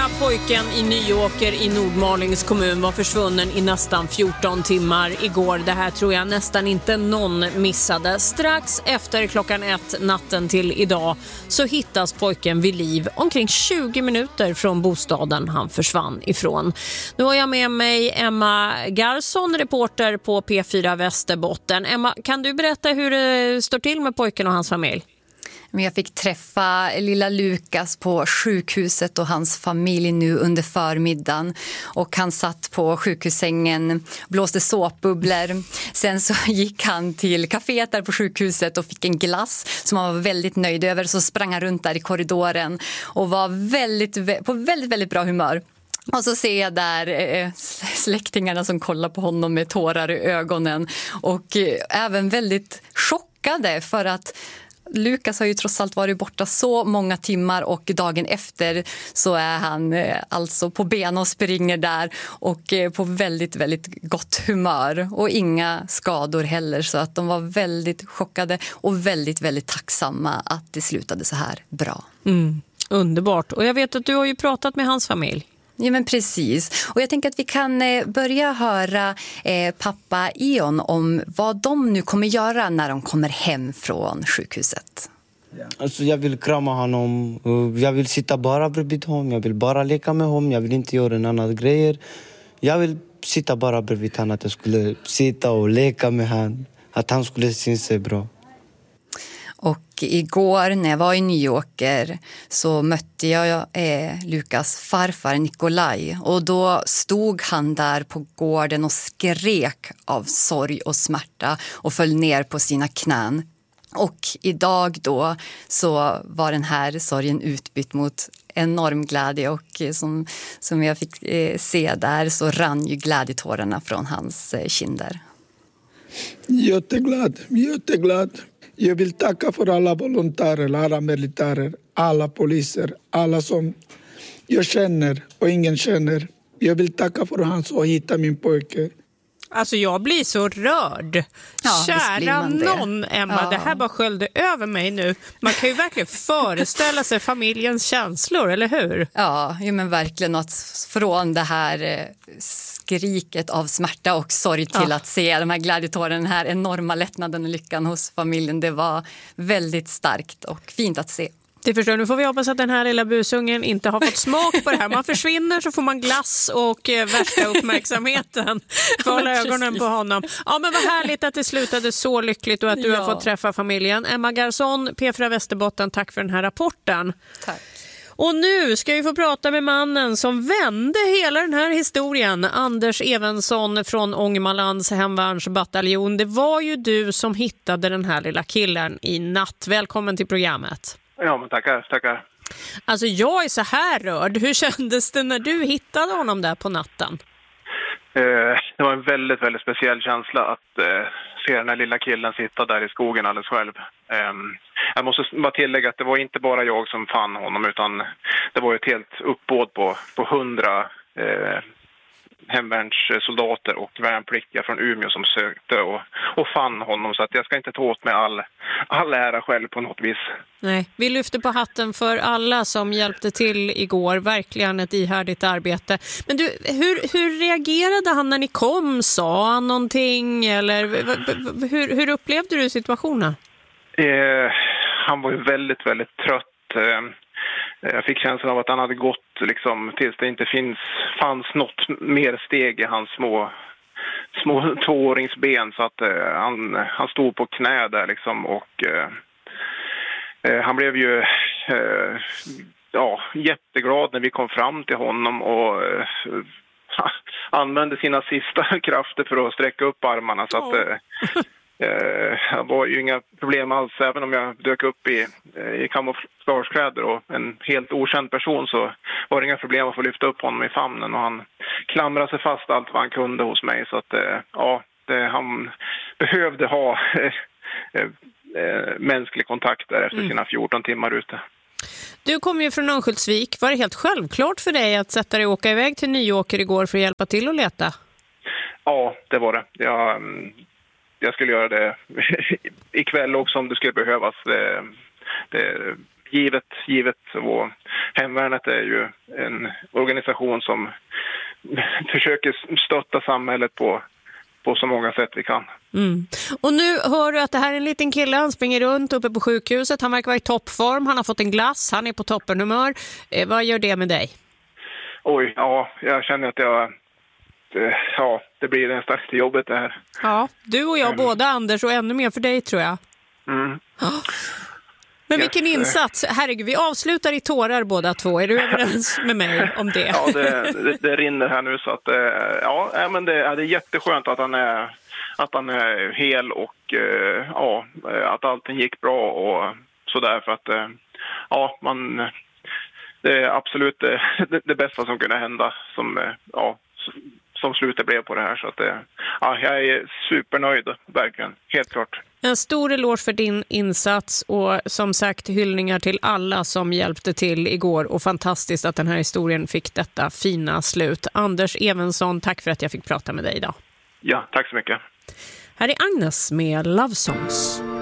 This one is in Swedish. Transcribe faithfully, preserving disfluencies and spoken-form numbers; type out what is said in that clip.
lilla pojken i Nyåker i Nordmalings kommun var försvunnen i nästan fjorton timmar igår. Det här tror jag nästan inte någon missade. Strax efter klockan ett natten till idag så hittas pojken vid liv omkring tjugo minuter från bostaden han försvann ifrån. Nu har jag med mig Emma Garsson, reporter på P fyra Västerbotten. Emma, kan du berätta hur det står till med pojken och hans familj? Men jag fick träffa lilla Lukas på sjukhuset och hans familj nu under förmiddagen. Och han satt på sjukhussängen, blåste såpbubblor. Sen så gick han till kaféet där på sjukhuset och fick en glass som han var väldigt nöjd över. Så sprang han runt där i korridoren och var väldigt, på väldigt, väldigt bra humör. Och så ser jag där eh, släktingarna som kollar på honom med tårar i ögonen. Och eh, även väldigt chockade för att Lukas har ju trots allt varit borta så många timmar och dagen efter så är han eh, alltså på ben och springer där och eh, på väldigt, väldigt gott humör och inga skador heller, så att de var väldigt chockade och väldigt, väldigt tacksamma att det slutade så här bra. Mm, underbart. Och jag vet att du har ju pratat med hans familj. Ja, men precis. Och jag tänker att vi kan eh, börja höra eh, pappa Ion om vad de nu kommer göra när de kommer hem från sjukhuset. Alltså, jag vill krama honom. Jag vill sitta bara bredvid honom. Jag vill bara leka med honom. Jag vill inte göra en annan grejer. Jag vill sitta bara bredvid honom. Att jag skulle sitta och leka med honom. Att han skulle se sig bra. Och igår när jag var i Nyåker så mötte jag eh, Lukas farfar Nikolaj. Och då stod han där på gården och skrek av sorg och smärta och föll ner på sina knän. Och idag då så var den här sorgen utbytt mot enorm glädje. Och eh, som, som jag fick eh, se där så rann ju glädjetårarna från hans eh, kinder. Jätteglad, jätteglad. Jag vill tacka för alla volontärer, alla militärer, alla poliser, alla som jag känner och ingen känner. Jag vill tacka för han som hittar min pojke. Alltså jag blir så rörd. Ja, Kära någon, Emma, ja. Det här bara sköljde över mig nu. Man kan ju verkligen föreställa sig familjens känslor, eller hur? Ja, ja men verkligen att från det här eh, skriket av smärta och sorg till ja. Att se de här glädjetåren, den här enorma lättnaden och lyckan hos familjen. Det var väldigt starkt och fint att se. Det förstår, nu får vi hoppas att den här lilla busungen inte har fått smak på det här. Man försvinner så får man glass och eh, värsta uppmärksamheten. Får hålla ja, ögonen på honom. Ja, men vad härligt att det slutade så lyckligt och att du ja. har fått träffa familjen. Emma Garsson, P fyra Västerbotten, tack för den här rapporten. Tack. Och nu ska vi få prata med mannen som vände hela den här historien. Anders Evensson från Ångermanlands hemvärnsbataljon. Det var ju du som hittade den här lilla killen i natt. Välkommen till programmet. Ja, men tackar, tackar. Alltså jag är så här rörd. Hur kändes det när du hittade honom där på natten? Eh, det var en väldigt, väldigt speciell känsla att eh, se den här lilla killen sitta där i skogen alldeles själv. Eh, jag måste bara tillägga att det var inte bara jag som fann honom, utan det var ett helt uppbåd på, på hundra eh, hemvärnssoldater och värnpliktiga från Umeå som sökte och, och fann honom, så att jag ska inte ta åt mig all, all ära själv på något vis. Nej, vi lyfter på hatten för alla som hjälpte till igår, verkligen ett ihärdigt arbete. Men du, hur, hur reagerade han när ni kom? Sa han någonting eller hur, hur upplevde du situationen? Eh, han var ju väldigt, väldigt trött. Eh, Jag fick känslan av att han hade gått liksom, tills det inte finns, fanns något mer steg i hans små, små tvååringsben. Så att eh, han, han stod på knä där liksom, och eh, eh, han blev ju eh, ja, jätteglad när vi kom fram till honom och eh, använde sina sista krafter för att sträcka upp armarna. Så att eh, det var ju inga problem alls, även om jag dök upp i, i kamouflagekläder och en helt okänd person, så var det inga problem att få lyfta upp honom i famnen, och han klamrade sig fast allt vad han kunde hos mig. Så att ja, det, han behövde ha äh, mänsklig kontakt där efter sina fjorton timmar ute. Du kom ju från Örnsköldsvik. Var det helt självklart för dig att sätta dig och åka iväg till Nyåker igår för att hjälpa till att leta? Ja, det var det. Jag... Jag skulle göra det ikväll också om det skulle behövas. Det, det, givet, givet och hemvärnet är ju en organisation som försöker stötta samhället på, på så många sätt vi kan. Mm. Och nu hör du att det här är en liten kille, han springer runt uppe på sjukhuset, han verkar vara i toppform, han har fått en glass, han är på toppenhumör. Eh, vad gör det med dig? Oj, ja, jag känner att jag, det, ja, det blir nästan lite jobbigt det här. Ja, du och jag Mm. båda, Anders, och ännu mer för dig tror jag. Mm. Ja. Men vilken Yes. insats, herregud, vi avslutar i tårar båda två, är du överens med mig om det? Ja, det, det, det rinner här nu så att, ja, men det, det är jätteskönt att han är, att han är hel och ja, att allting gick bra och sådär för att, ja, man, det är absolut det, det bästa som kunde hända som, ja, som slutet blev på det här så att, ja, jag är supernöjd, verkligen, helt klart. En stor eloge för din insats och som sagt hyllningar till alla som hjälpte till igår och fantastiskt att den här historien fick detta fina slut. Anders Evensson, tack för att jag fick prata med dig idag. Ja, tack så mycket. Här är Agnes med Love Songs.